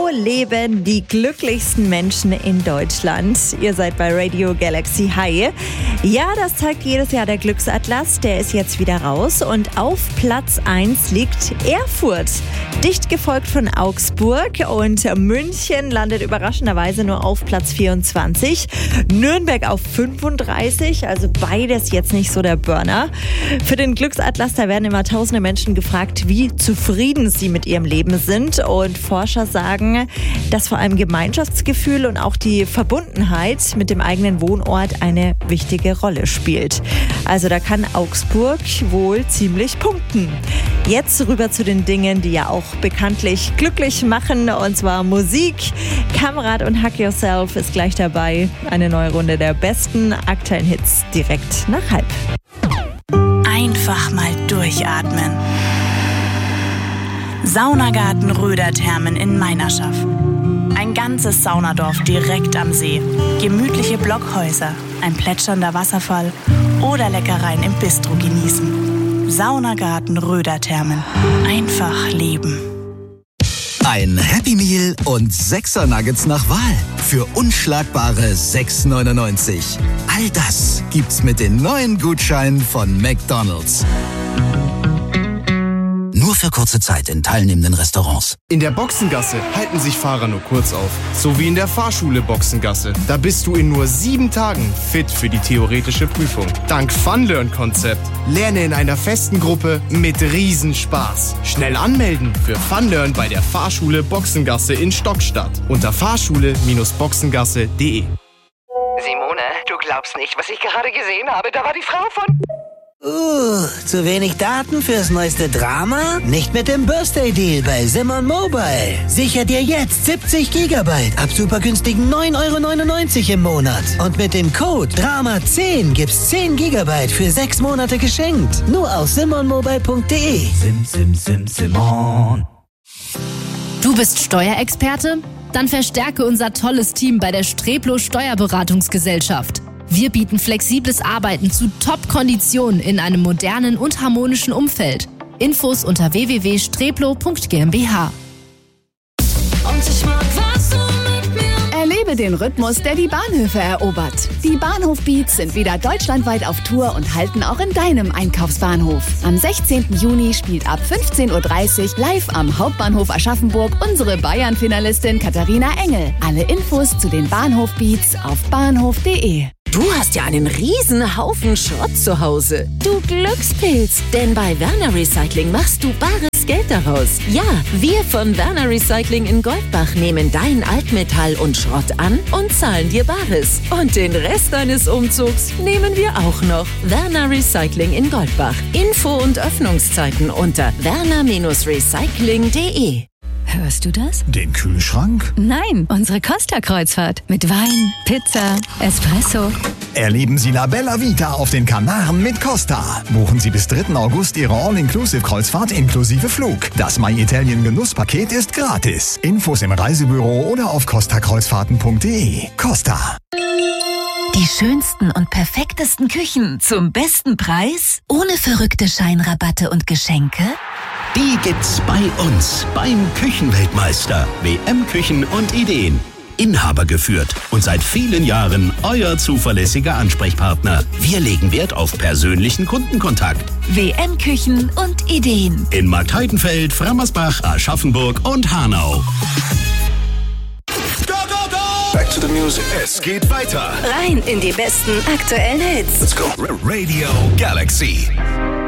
leben die glücklichsten Menschen in Deutschland? Ihr seid bei Radio Galaxy High. Ja, das zeigt jedes Jahr der Glücksatlas. Der ist jetzt wieder raus und auf Platz 1 liegt Erfurt. Dicht gefolgt von Augsburg und München landet überraschenderweise nur auf Platz 24. Nürnberg auf 35, also beides jetzt nicht so der Burner. Für den Glücksatlas, da werden immer tausende Menschen gefragt, wie zufrieden sie mit ihrem Leben sind. Und Forscher sagen, dass vor allem Gemeinschaftsgefühl und auch die Verbundenheit mit dem eigenen Wohnort eine wichtige Rolle spielt. Also da kann Augsburg wohl ziemlich punkten. Jetzt rüber zu den Dingen, die ja auch bekanntlich glücklich machen, und zwar Musik. Kamerad und Hug Yourself ist gleich dabei. Eine neue Runde der besten aktuellen Hits direkt nach 12:30. Einfach mal durchatmen. Saunagarten Röderthermen in Meinerschaff. Ein ganzes Saunadorf direkt am See. Gemütliche Blockhäuser, ein plätschernder Wasserfall oder Leckereien im Bistro genießen. Saunagarten Röderthermen. Einfach leben. Ein Happy Meal und 6er Nuggets nach Wahl für unschlagbare 6,99. All das gibt's mit den neuen Gutscheinen von McDonald's. Nur für kurze Zeit in teilnehmenden Restaurants. In der Boxengasse halten sich Fahrer nur kurz auf. So wie in der Fahrschule Boxengasse. Da bist du in nur 7 Tagen fit für die theoretische Prüfung. Dank Funlearn-Konzept. Lerne in einer festen Gruppe mit Riesenspaß. Schnell anmelden für Funlearn bei der Fahrschule Boxengasse in Stockstadt. Unter fahrschule-boxengasse.de. Simone, du glaubst nicht, was ich gerade gesehen habe. Da war die Frau von... Zu wenig Daten fürs neueste Drama? Nicht mit dem Birthday-Deal bei Simon Mobile. Sicher dir jetzt 70 GB ab super günstigen 9,99 € im Monat. Und mit dem Code DRAMA10 gibt's 10 GB für 6 Monate geschenkt. Nur auf simonmobile.de. Simon. Du bist Steuerexperte? Dann verstärke unser tolles Team bei der Streplo Steuerberatungsgesellschaft. Wir bieten flexibles Arbeiten zu Top-Konditionen in einem modernen und harmonischen Umfeld. Infos unter www.streplo.gmbh. Erlebe den Rhythmus, der die Bahnhöfe erobert. Die Bahnhof-Beats sind wieder deutschlandweit auf Tour und halten auch in deinem Einkaufsbahnhof. Am 16. Juni spielt ab 15:30 Uhr live am Hauptbahnhof Aschaffenburg unsere Bayern-Finalistin Katharina Engel. Alle Infos zu den Bahnhof-Beats auf bahnhof.de. Du hast ja einen riesen Haufen Schrott zu Hause. Du Glückspilz, denn bei Werner Recycling machst du bares Geld daraus. Ja, wir von Werner Recycling in Goldbach nehmen dein Altmetall und Schrott an und zahlen dir Bares. Und den Rest deines Umzugs nehmen wir auch noch. Werner Recycling in Goldbach. Info und Öffnungszeiten unter werner-recycling.de. Hörst du das? Den Kühlschrank? Nein, unsere Costa-Kreuzfahrt. Mit Wein, Pizza, Espresso. Erleben Sie La Bella Vita auf den Kanaren mit Costa. Buchen Sie bis 3. August Ihre All-Inclusive-Kreuzfahrt inklusive Flug. Das My Italien Genusspaket ist gratis. Infos im Reisebüro oder auf costakreuzfahrten.de. Costa. Die schönsten und perfektesten Küchen zum besten Preis? Ohne verrückte Scheinrabatte und Geschenke? Die gibt's bei uns beim Küchenweltmeister. WM Küchen und Ideen. Inhaber geführt und seit vielen Jahren euer zuverlässiger Ansprechpartner. Wir legen Wert auf persönlichen Kundenkontakt. WM Küchen und Ideen. In Marktheidenfeld, Frammersbach, Aschaffenburg und Hanau. Back to the music. Es geht weiter. Rein in die besten aktuellen Hits. Let's go. Radio Galaxy.